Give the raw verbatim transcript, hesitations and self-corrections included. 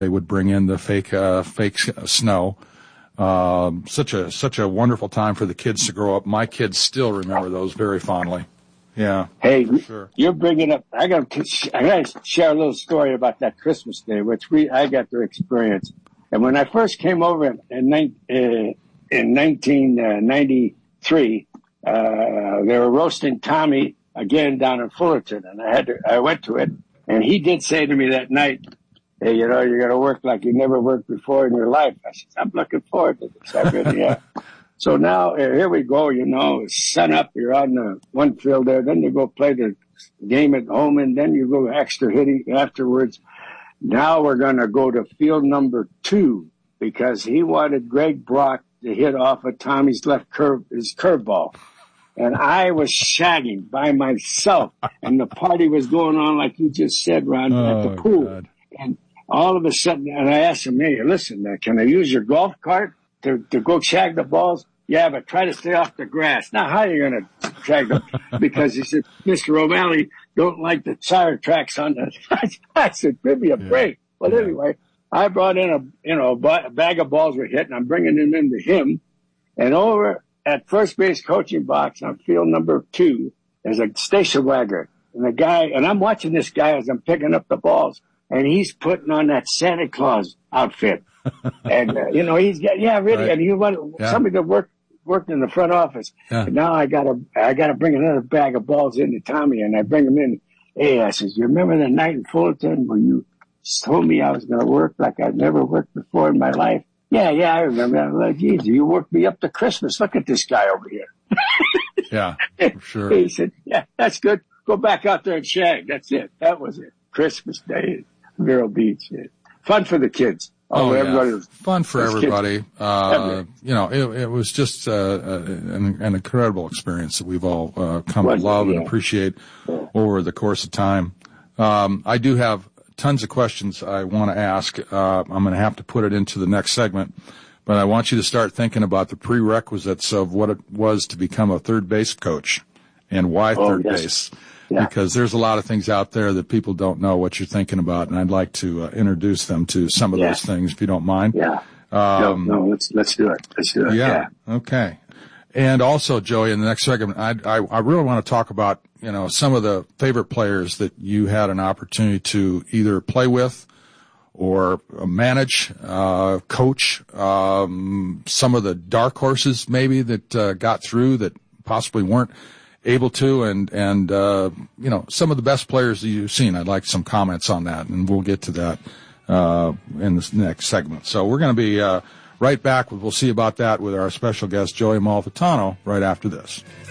they would bring in the fake uh, fake snow. Um, such a such a wonderful time for the kids to grow up. My kids still remember those very fondly. Yeah. Hey, for sure. You're bringing up. I got to. I got to share a little story about that Christmas day, which we I got to experience. And when I first came over in in, uh, in nineteen ninety-three, uh, they were roasting Tommy again down in Fullerton, and I had to. I went to it, and he did say to me that night, "Hey, you know, you're going to work like you never worked before in your life." I said, "I'm looking forward to this." I really am. So now, uh, here we go, you know, sun up, you're on the one field there, then you go play the game at home, and then you go extra hitting afterwards. Now we're going to go to field number two, because he wanted Greg Brock to hit off of Tommy's left curve, his curveball. And I was shagging by myself, and the party was going on like you just said, Ron, oh, at the pool. God. And all of a sudden, and I asked him, "Hey, listen, uh, can I use your golf cart to, to go shag the balls?" "Yeah, but try to stay off the grass." "Now, how are you going to shag them?" Because he said, "Mister O'Malley don't like the tire tracks on the." I said, "Give me a yeah. break." Well, yeah. anyway, I brought in a, you know, a bag of balls were hit, and I'm bringing them into him. And over at first base coaching box on field number two, there's a station wagon. And the guy, and I'm watching this guy as I'm picking up the balls, and he's putting on that Santa Claus outfit. And, uh, you know, he's got, yeah, really. Right. And he wanted yeah. somebody that worked, worked in the front office. Yeah. And now I gotta, I gotta bring another bag of balls into Tommy, and I bring him in. "Hey," I says, "you remember the night in Fullerton where you told me I was going to work like I'd never worked before in my life?" "Yeah, yeah, I remember." I'm like, "Geez, you worked me up to Christmas. Look at this guy over here." Yeah, for sure. He said, "Yeah, that's good. Go back out there and shag." That's it. That was it. Christmas Day at Vero Beach. Yeah. Fun for the kids. Oh, everybody yeah. was, Fun for everybody. Uh, you know, it, it was just uh, an, an incredible experience that we've all uh, come What, to love yeah. and appreciate over the course of time. Um, I do have tons of questions I want to ask. Uh, I'm going to have to put it into the next segment, but I want you to start thinking about the prerequisites of what it was to become a third base coach and why Oh, third yes. base. Yeah. Because there's a lot of things out there that people don't know what you're thinking about, and I'd like to uh, introduce them to some of Yeah. those things, if you don't mind. Yeah. Um, no, no, let's, let's do it. Let's do it. yeah. Yeah. Okay. And also, Joey, in the next segment, I, I, I really want to talk about, you know, some of the favorite players that you had an opportunity to either play with or manage, uh, coach, um, some of the dark horses maybe that uh, got through that possibly weren't able to, and, and, uh, you know, some of the best players that you've seen. I'd like some comments on that, and we'll get to that, uh, in this next segment. So we're going to be, uh, right back. We'll see about that with our special guest, Joey Malfitano, right after this.